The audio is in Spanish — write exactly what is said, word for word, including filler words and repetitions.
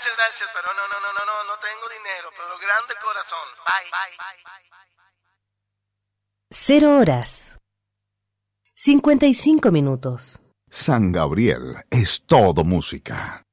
Gracias, gracias, pero no, no, no, no, no, no tengo dinero, pero grande corazón. Bye. Cero horas. cincuenta y cinco minutos. San Gabriel es todo música.